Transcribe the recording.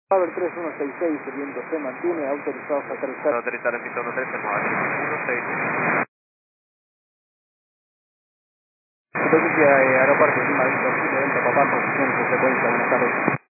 Power 3166, el viento se mantiene, autorizados a aterrizar. Autorizar el piso 13, 16. Superficie aeropuerto, Lima, Víctor, Chile, Delta, Papá, posición y frecuencia, buenas tardes.